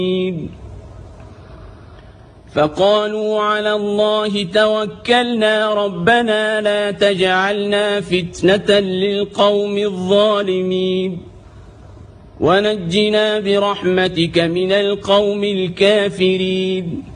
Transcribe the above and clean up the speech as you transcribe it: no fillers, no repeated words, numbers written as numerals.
فقالوا على الله توكلنا ربنا لا تجعلنا فتنة للقوم الظالمين ونجنا برحمتك من القوم الكافرين.